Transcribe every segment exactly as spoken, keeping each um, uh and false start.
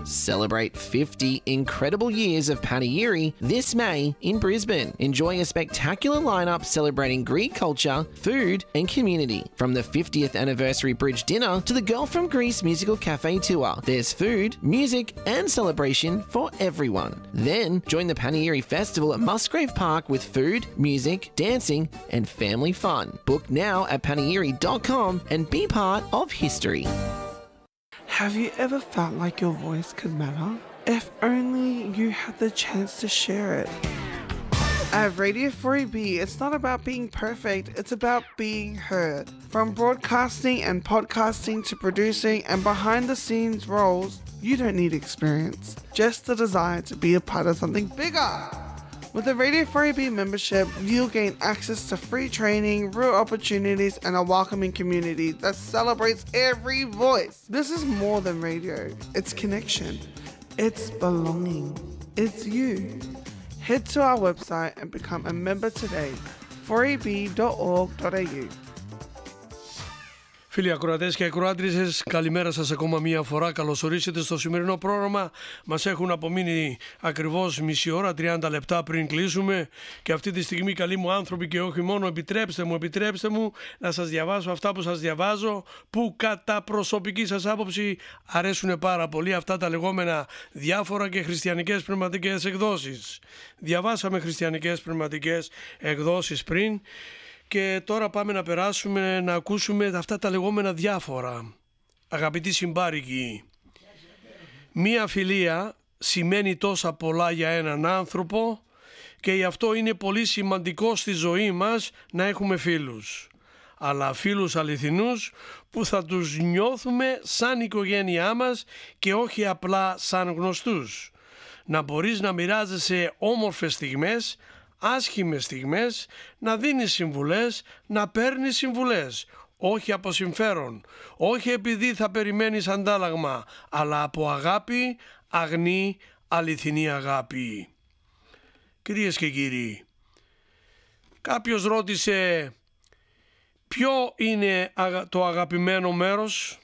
Celebrate fifty incredible years of Panegyri this May in Brisbane. Enjoy a spectacular lineup celebrating Greek culture, food and community. From the fiftieth anniversary bridge dinner to the Girl from Greece musical cafe tour, there's food, music and celebration for everyone. Then join the Panegyri Festival at Musgrave Park with food, music, dancing and family fun. Book now at panegyri dot com and be part of history. Have you ever felt like your voice could matter? If only you had the chance to share it. At Radio four A B, it's not about being perfect, it's about being heard. From broadcasting and podcasting to producing and behind the scenes roles, you don't need experience, just the desire to be a part of something bigger. With the Radio four A B membership, you'll gain access to free training, real opportunities, and a welcoming community that celebrates every voice. This is more than radio. It's connection. It's belonging. It's you. Head to our website and become a member today. four a b dot org dot a u. Φίλοι ακροατές και ακροάτριες, καλημέρα σας ακόμα μία φορά. Καλώς ορίσετε στο σημερινό πρόγραμμα. Μας έχουν απομείνει ακριβώς μισή ώρα, τριάντα λεπτά πριν κλείσουμε. Και αυτή τη στιγμή, καλοί μου άνθρωποι και όχι μόνο, επιτρέψτε μου, επιτρέψτε μου να σας διαβάσω αυτά που σας διαβάζω, που κατά προσωπική σας άποψη αρέσουν πάρα πολύ, αυτά τα λεγόμενα διάφορα και χριστιανικές πνευματικές εκδόσεις. Διαβάσαμε χριστιανικές πνευματικές εκδόσεις πριν. Και τώρα πάμε να περάσουμε να ακούσουμε αυτά τα λεγόμενα διάφορα. Αγαπητοί συμπάρικοι, μία φιλία σημαίνει τόσα πολλά για έναν άνθρωπο και γι' αυτό είναι πολύ σημαντικό στη ζωή μας να έχουμε φίλους. Αλλά φίλους αληθινούς που θα τους νιώθουμε σαν οικογένειά μας και όχι απλά σαν γνωστούς. Να μπορείς να μοιράζεσαι όμορφες στιγμές, άσχημες στιγμές, να δίνεις συμβουλές, να παίρνεις συμβουλές, όχι από συμφέρον, όχι επειδή θα περιμένεις αντάλλαγμα, αλλά από αγάπη, αγνή, αληθινή αγάπη. Κυρίες και κύριοι, κάποιος ρώτησε ποιο είναι το αγαπημένο μέρος,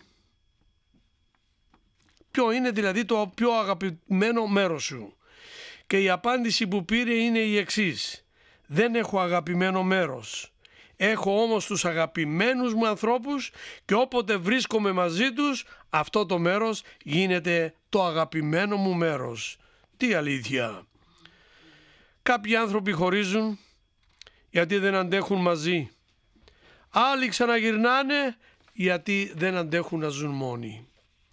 ποιο είναι δηλαδή το πιο αγαπημένο μέρος σου. Και η απάντηση που πήρε είναι η εξής: δεν έχω αγαπημένο μέρος. Έχω όμως τους αγαπημένους μου ανθρώπους και όποτε βρίσκομαι μαζί τους, αυτό το μέρος γίνεται το αγαπημένο μου μέρος. Τι αλήθεια! Κάποιοι άνθρωποι χωρίζουν γιατί δεν αντέχουν μαζί. Άλλοι ξαναγυρνάνε γιατί δεν αντέχουν να ζουν μόνοι.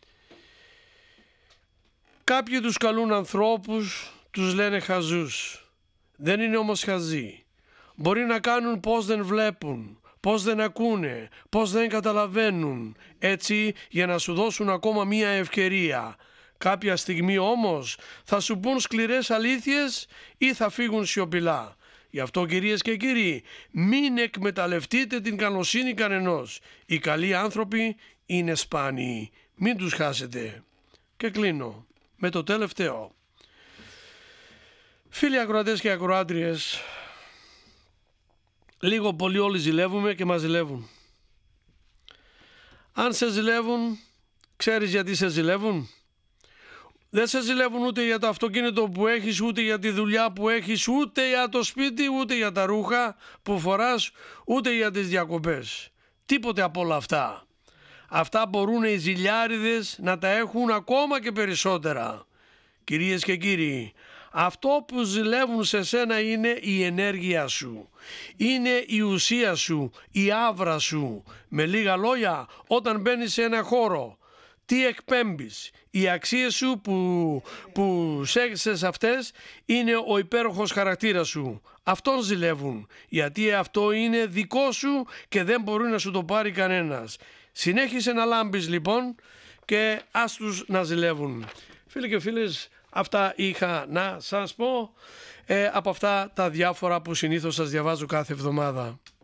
Κάποιοι τους καλούν ανθρώπους, τους λένε χαζούς. Δεν είναι όμως χαζοί. Μπορεί να κάνουν πως δεν βλέπουν, πως δεν ακούνε, πως δεν καταλαβαίνουν, έτσι για να σου δώσουν ακόμα μία ευκαιρία. Κάποια στιγμή όμως θα σου πούν σκληρές αλήθειες ή θα φύγουν σιωπηλά. Γι' αυτό, κυρίες και κύριοι, μην εκμεταλλευτείτε την καλοσύνη κανενός. Οι καλοί άνθρωποι είναι σπάνιοι. Μην τους χάσετε. Και κλείνω με το τελευταίο. Φίλοι ακροατές και ακροάτριες, λίγο πολύ όλοι ζηλεύουμε και μας ζηλεύουν. Αν σε ζηλεύουν, ξέρεις γιατί σε ζηλεύουν? Δεν σε ζηλεύουν ούτε για το αυτοκίνητο που έχεις, ούτε για τη δουλειά που έχεις, ούτε για το σπίτι, ούτε για τα ρούχα που φοράς, ούτε για τις διακοπές. Τίποτε από όλα αυτά. Αυτά μπορούν οι ζηλιάριδες να τα έχουν ακόμα και περισσότερα. Κυρίες και κύριοι, αυτό που ζηλεύουν σε σένα είναι η ενέργεια σου, είναι η ουσία σου, η άβρα σου. Με λίγα λόγια, όταν μπαίνεις σε ένα χώρο, τι εκπέμπεις? Οι αξίες σου που, που σέξες αυτές είναι ο υπέροχος χαρακτήρας σου. Αυτόν ζηλεύουν, γιατί αυτό είναι δικό σου και δεν μπορεί να σου το πάρει κανένας. Συνέχισε να λάμπεις λοιπόν και ας τους να ζηλεύουν. Φίλοι και φίλες, αυτά είχα να σας πω ε, από αυτά τα διάφορα που συνήθως σας διαβάζω κάθε εβδομάδα.